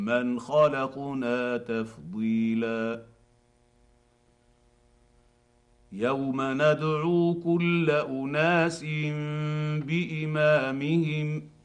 من خلقنا تفضيلا يوم ندعو كل اناس بامامهم